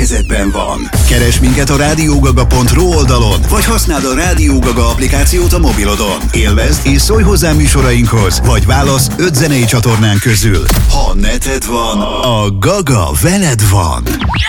Kezetben van. Keresd minket a radiogaga.ru oldalon, vagy használd a Rádió Gaga applikációt a mobilodon. Élvezd és szólj hozzá műsorainkhoz, vagy válasz 5 zenei csatornán közül. Ha neted van, a Gaga veled van.